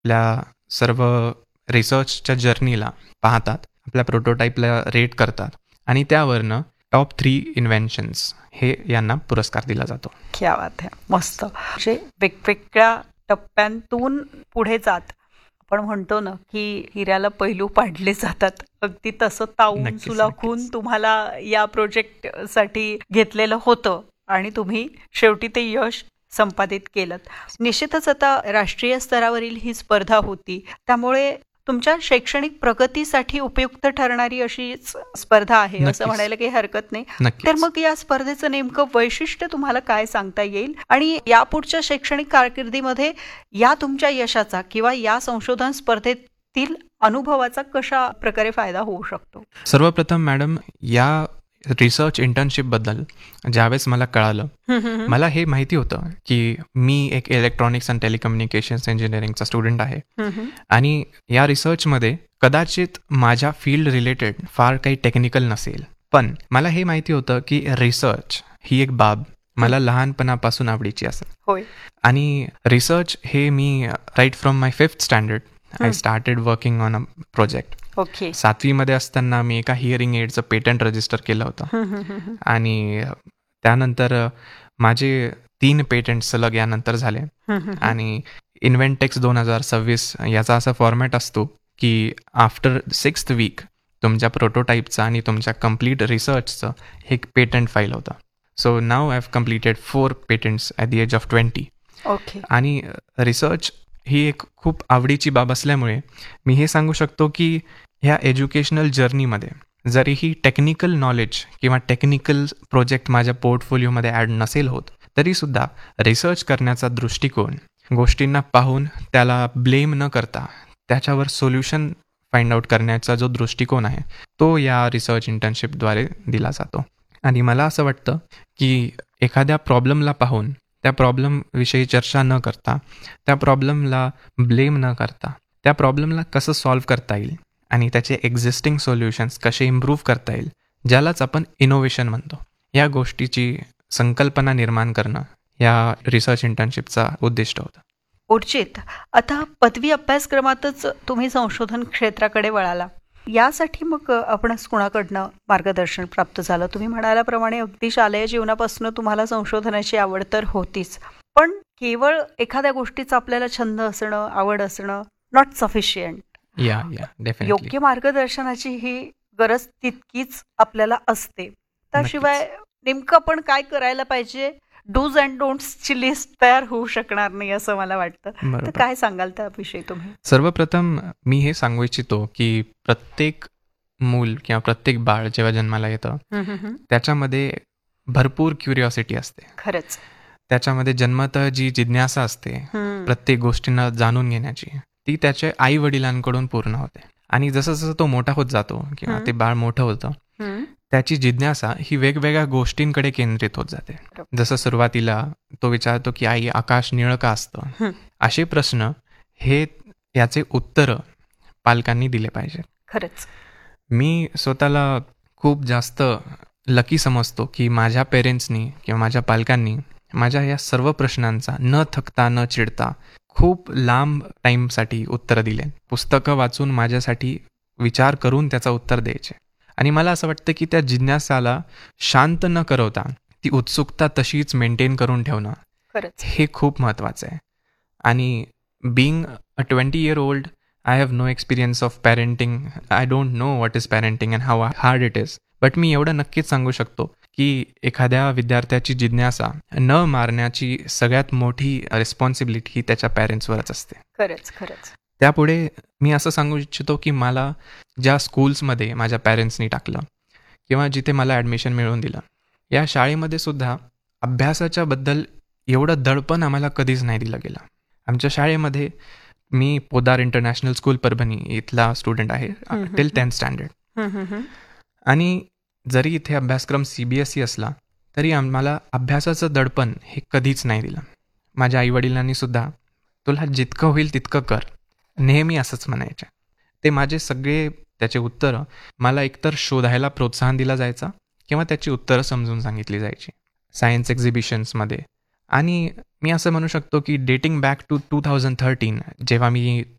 आपल्या सर्व रिसर्चच्या जर्नीला पाहतात, आपल्या प्रोटोटाईपला रेट करतात आणि त्यावरनं टॉप 3 इन्व्हेन्शन्स हे यांना पुरस्कार दिला जातो. क्या बात आहे, मस्त. म्हणजे वेगवेगळ्या टप्प्यांतून पुढे जात आपण म्हणतो ना की हिऱ्याला पैलू पाडले जातात, अगदी तसं तावून नक्कीच, सुलाखून नक्कीच. तुम्हाला या प्रोजेक्टसाठी घेतलेलं होतं आणि तुम्ही शेवटी ते यश संपादित केलं. निश्चितच आता राष्ट्रीय स्तरावरील ही स्पर्धा होती, त्यामुळे तुमच्या शैक्षणिक प्रगतीसाठी उपयुक्त ठरणारी अशीच स्पर्धा आहे असं नक्कीच. म्हणायला काही हरकत नाही. तर नक्कीच. मग या स्पर्धेचं नेमकं वैशिष्ट्य तुम्हाला काय सांगता येईल आणि यापुढच्या शैक्षणिक कारकिर्दीमध्ये या तुमच्या यशाचा किंवा या संशोधन स्पर्धेतील अनुभवाचा कशा प्रकारे फायदा होऊ शकतो? सर्वप्रथम मॅडम, या रिसर्च इंटर्नशिपबद्दल ज्यावेळेस मला कळालं, मला हे माहिती होतं की मी एक इलेक्ट्रॉनिक्स अँड टेलिकम्युनिकेशन्स इंजिनिअरिंगचा स्टुडंट आहे आणि या रिसर्चमध्ये कदाचित माझ्या फील्ड रिलेटेड फार काही टेक्निकल नसेल, पण मला हे माहिती होतं की रिसर्च ही एक बाब मला लहानपणापासून आवडीची असेल. होय. आणि रिसर्च हे मी right from my 5th standard I started working on a project. Okay. 7वीमध्ये असताना मी एका हिअरिंग एडचं पेटंट रजिस्टर केलं होतं आणि त्यानंतर माझे 3 पेटंट सलग यानंतर झाले. आणि इन्व्हेंटेक्स 2026 याचा असा फॉर्मॅट असतो की आफ्टर 6th वीक तुमच्या प्रोटोटाईपचं आणि तुमच्या कम्प्लीट रिसर्चचं एक पेटंट फाईल होतं. So now I have completed 4 patents at the age of 20. Okay. आणि रिसर्च ही एक खूप आवडीची बाब असल्यामुळे मी हे सांगू शकतो की ह्या एज्युकेशनल जर्नीमध्ये जरीही टेक्निकल नॉलेज किंवा टेक्निकल प्रोजेक्ट माझ्या पोर्टफोलिओमध्ये ॲड नसेल होत, तरीसुद्धा रिसर्च करण्याचा दृष्टिकोन, गोष्टींना पाहून त्याला ब्लेम न करता त्याच्यावर सोल्युशन फाइंड आउट करण्याचा जो दृष्टिकोन आहे तो या रिसर्च इंटर्नशिपद्वारे दिला जातो. आणि मला असं वाटतं की एखाद्या प्रॉब्लेमला पाहून त्या प्रॉब्लेमविषयी चर्चा न करता, त्या प्रॉब्लेमला ब्लेम न करता, त्या प्रॉब्लेमला कसं सॉल्व्ह करता येईल आणि त्याचे एक्झिस्टिंग सोल्युशन्स कसे इम्प्रूव्ह करता येईल, ज्यालाच आपण इनोव्हेशन म्हणतो, या गोष्टीची संकल्पना निर्माण करणं या रिसर्च इंटर्नशिपचा उद्दिष्ट होतं. उर्जित, आता पदवी अभ्यासक्रमातच तुम्ही संशोधन क्षेत्राकडे वळाला, यासाठी मग आपणास कुणाकडनं मार्गदर्शन प्राप्त झालं? तुम्ही म्हणाल्याप्रमाणे अगदी शालेय जीवनापासून तुम्हाला संशोधनाची आवड तर होतीच, पण केवळ एखाद्या गोष्टीचा आपल्याला छंद असणं, आवड असणं नॉट सफिशियंट. या डेफिनेटली. योग्य मार्गदर्शनाची ही गरज तितकीच आपल्याला असते. त्याशिवाय नेमकं आपण काय करायला पाहिजे, डूज अँड डोंट्सची लिस्ट तयार होऊ शकणार नाही असं मला वाटतं. तर बरोबर. काय सांगाल त्याविषयी तुम्ही? सर्वप्रथम मी हे सांगू इच्छितो की प्रत्येक मूल किंवा प्रत्येक बाळ जेव्हा जन्माला येतं त्याच्यामध्ये भरपूर क्युरिओसिटी असते. खरंच. त्याच्यामध्ये जन्मतः जी जिज्ञासा असते प्रत्येक गोष्टींना जाणून घेण्याची, ती त्याच्या आई वडिलांकडून पूर्ण होते. आणि जसं जसं तो मोठा होत जातो किंवा ते बाळ मोठं होतं, त्याची जिज्ञासा ही वेगवेगळ्या गोष्टींकडे केंद्रित होत जाते. जसं सुरुवातीला तो विचारतो की आई, आकाश निळं का असतं? असे प्रश्न हे याचे उत्तर पालकांनी दिले पाहिजे. खरंच. मी स्वतःला खूप जास्त लकी समजतो की माझ्या पेरेंट्सनी किंवा माझ्या पालकांनी माझ्या या सर्व प्रश्नांचा न थकता न चिडता खूप लांब टाईमसाठी उत्तरं दिले. पुस्तकं वाचून माझ्यासाठी विचार करून त्याचं उत्तर द्यायचे. आणि मला असं वाटतं की त्या जिज्ञासाला शांत न करवता ती उत्सुकता तशीच मेंटेन करून ठेवणं खरंच. हे खूप महत्त्वाचं आहे. आणि being a 20-year-old, I have no experience of parenting. I don't know what is parenting and how hard it is. But मी एवढं नक्कीच सांगू शकतो की एखाद्या विद्यार्थ्याची जिज्ञासा न मारण्याची सगळ्यात मोठी रिस्पॉन्सिबिलिटी ही त्याच्या पॅरेंट्सवरच असते. खरंच. खरंच. त्यापुढे मी असं सांगू इच्छितो की मला ज्या स्कूल्समध्ये माझ्या पॅरेंट्सनी टाकलं किंवा जिथे मला ॲडमिशन मिळवून दिलं, या शाळेमध्ये सुद्धा अभ्यासाच्या बद्दल एवढं दडपण आम्हाला कधीच नाही दिलं गेलं. आमच्या शाळेमध्ये, मी पोदार इंटरनॅशनल स्कूल परभणी इथला स्टुडंट आहे टिल 10th स्टँडर्ड. आणि जरी इथे अभ्यासक्रम CBSE असला तरी आम्हाला अभ्यासाचं दडपण हे कधीच नाही दिलं. माझ्या आईवडिलांनी सुद्धा तुला जितकं होईल तितकं कर, नेहमी असंच म्हणायचे. ते माझे सगळे त्याचे उत्तरं मला एकतर शोधायला प्रोत्साहन दिला जायचा किंवा त्याची उत्तरं समजून सांगितली जायची. सायन्स एक्झिबिशन्समध्ये आणि मी असं म्हणू शकतो की डेटिंग बॅक टू 2013 जेव्हा मी